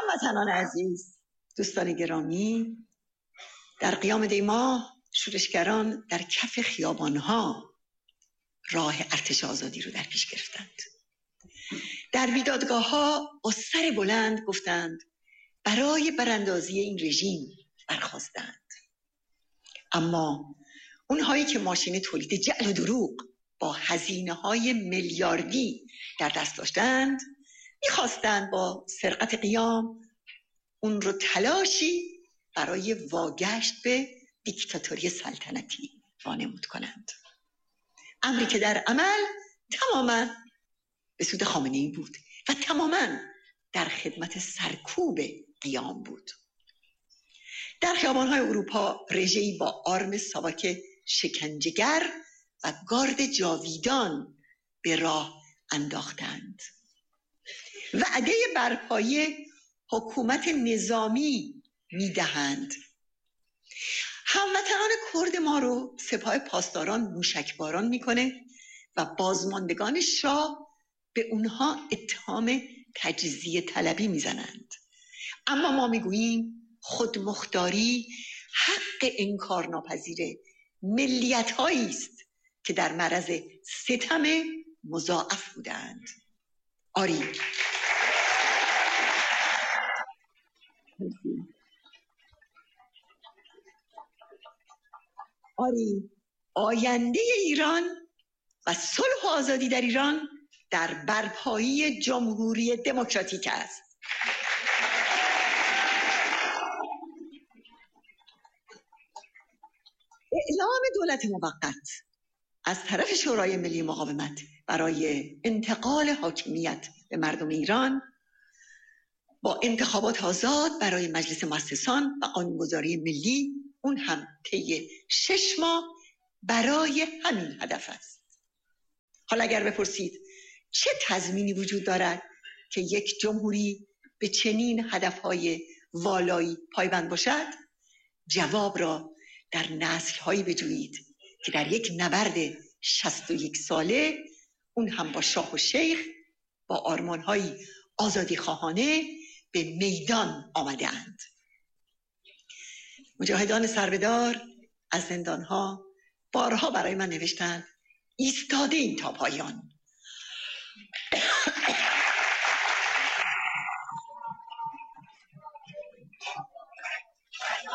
هموطنان عزیز، دوستان گرامی، در قیام دی ماه شورشگران در کف خیابانها راه ارتش آزادی رو در پیش گرفتند. در بیدادگاه‌ها با سر بلند گفتند برای براندازی این رژیم برخاستند. اما اونهایی که ماشین تولید جعل و دروغ با هزینه‌های میلیاردی در دست داشتند می‌خواستند با سرقت قیام اون رو تلاشی برای واگشت به دیکتاتوری سلطنتی وانمود کنند. امری که در عمل تماماً به سود خامنه‌ای بود و تماماً در خدمت سرکوب قیام بود. در خیابان‌های اروپا رژه‌ای با آرم ساواک شکنجه‌گر و گارد جاویدان به راه انداختند. وعده برپایی حکومت نظامی میدهند. هموطنان کرد ما رو سپاه پاسداران موشکباران میکنه و بازماندگان شاه به اونها اتهام تجزیه طلبی میزنند. اما ما میگوییم خودمختاری حق انکارناپذیر ملیت هایی است که در معرض ستم مضاعف بودند. آری آینده ایران و صلح و آزادی در ایران در برپایی جمهوری دموکراتیک است. اعلام دولت موقت از طرف شورای ملی مقاومت برای انتقال حاکمیت به مردم ایران با انتخابات آزاد برای مجلس مؤسسان و قانونگذاری ملی، اون هم طی 6 ماه برای همین هدف است. حالا اگر بپرسید چه تضمینی وجود دارد که یک جمهوری به چنین هدفهای والایی پایبند باشد؟ جواب را در نسل‌هایی بجویید که در یک نبرد 61 ساله، اون هم با شاه و شیخ، با آرمان‌های آزادی خواهانه به میدان آمده اند. مجاهدان سربدار از زندان‌ها بارها برای من نوشتند ایستاده این تا پایان.